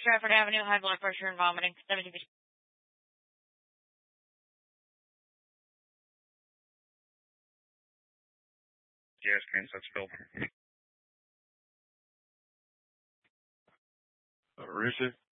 Stratford Avenue, high blood pressure and vomiting. 70. Yes, Kansas, that's Phil. Richard?